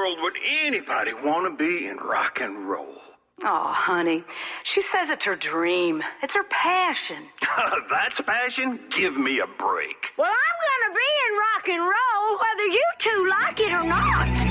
world would anybody want to be in rock and roll? Oh, honey, she says it's her dream. It's her passion. That's passion? Give me a break. Well, I'm going to be in rock and roll whether you two like it or not.